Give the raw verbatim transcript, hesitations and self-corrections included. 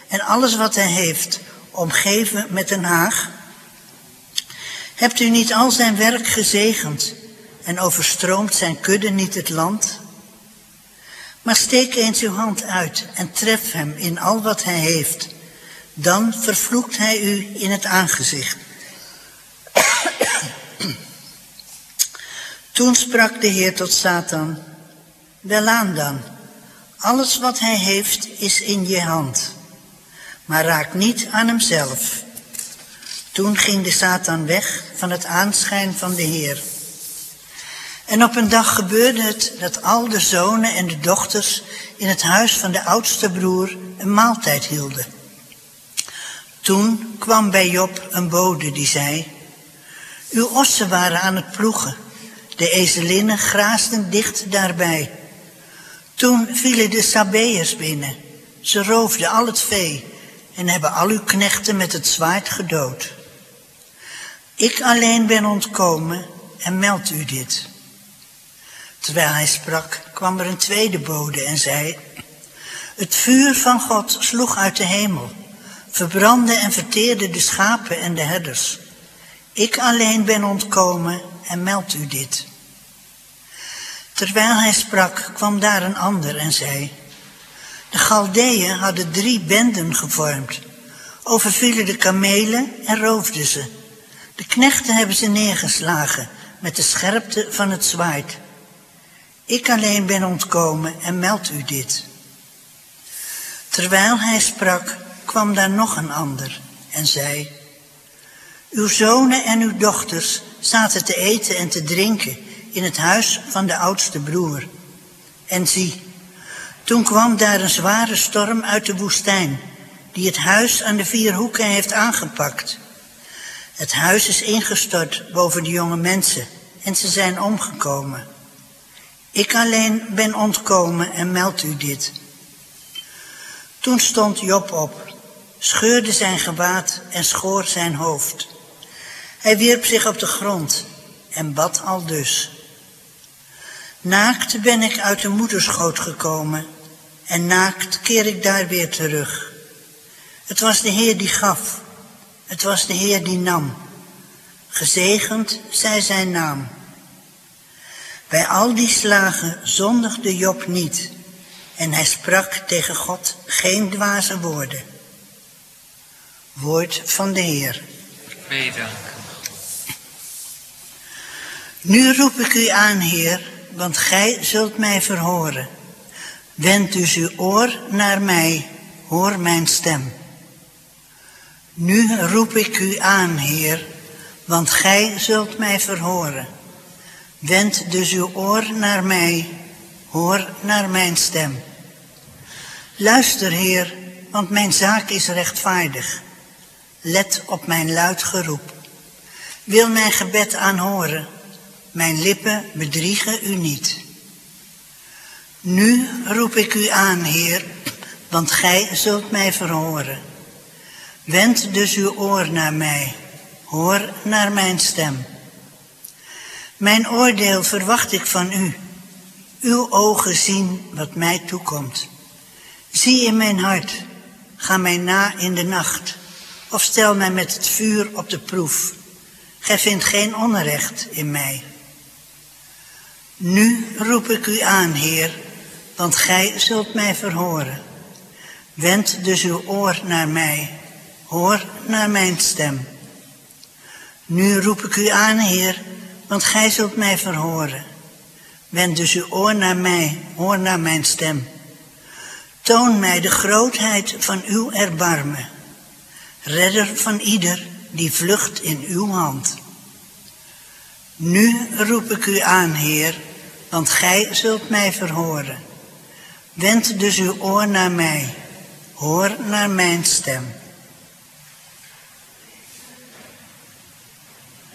en alles wat hij heeft omgeven met een haag? Hebt u niet al zijn werk gezegend en overstroomt zijn kudde niet het land? Maar steek eens uw hand uit en tref hem in al wat hij heeft. Dan vervloekt hij u in het aangezicht. Toen sprak de Heer tot Satan: Welaan dan, alles wat hij heeft is in je hand, maar raak niet aan hemzelf. Toen ging de Satan weg van het aanschijn van de Heer. En op een dag gebeurde het dat al de zonen en de dochters in het huis van de oudste broer een maaltijd hielden. Toen kwam bij Job een bode die zei: Uw ossen waren aan het ploegen, de ezelinnen graasden dicht daarbij. Toen vielen de Sabeërs binnen, ze roofden al het vee en hebben al uw knechten met het zwaard gedood. Ik alleen ben ontkomen en meld u dit. Terwijl hij sprak, kwam er een tweede bode en zei: Het vuur van God sloeg uit de hemel, verbrandde en verteerde de schapen en de herders. Ik alleen ben ontkomen en meld u dit. Terwijl hij sprak, kwam daar een ander en zei: De Galdeeën hadden drie benden gevormd, overvielen de kamelen en roofden ze. De knechten hebben ze neergeslagen met de scherpte van het zwaard. Ik alleen ben ontkomen en meld u dit. Terwijl hij sprak, kwam daar nog een ander en zei: Uw zonen en uw dochters zaten te eten en te drinken in het huis van de oudste broer. En zie, toen kwam daar een zware storm uit de woestijn, die het huis aan de vier hoeken heeft aangepakt. Het huis is ingestort boven de jonge mensen en ze zijn omgekomen. Ik alleen ben ontkomen en meld u dit. Toen stond Job op, scheurde zijn gewaad en schoor zijn hoofd. Hij wierp zich op de grond en bad aldus: Naakt ben ik uit de moederschoot gekomen en naakt keer ik daar weer terug. Het was de Heer die gaf, het was de Heer die nam. Gezegend zij zijn naam. Bij al die slagen zondigde Job niet en hij sprak tegen God geen dwaze woorden. Woord van de Heer. Wij danken. Nu roep ik u aan, Heer, want gij zult mij verhoren. Wend dus uw oor naar mij, hoor mijn stem. Nu roep ik u aan, Heer, want gij zult mij verhoren. Wend dus uw oor naar mij, hoor naar mijn stem. Luister, Heer, want mijn zaak is rechtvaardig. Let op mijn luid geroep. Wil mijn gebed aanhoren. Mijn lippen bedriegen u niet. Nu roep ik u aan, Heer, want gij zult mij verhoren. Wend dus uw oor naar mij, hoor naar mijn stem. Mijn oordeel verwacht ik van u. Uw ogen zien wat mij toekomt. Zie in mijn hart, ga mij na in de nacht, of stel mij met het vuur op de proef. Gij vindt geen onrecht in mij. Nu roep ik u aan, Heer, want gij zult mij verhoren. Wend dus uw oor naar mij, hoor naar mijn stem. Nu roep ik u aan, Heer, want gij zult mij verhoren. Wend dus uw oor naar mij, hoor naar mijn stem. Toon mij de grootheid van uw erbarmen. Redder van ieder die vlucht in uw hand. Nu roep ik u aan, Heer, want gij zult mij verhoren. Wend dus uw oor naar mij, hoor naar mijn stem.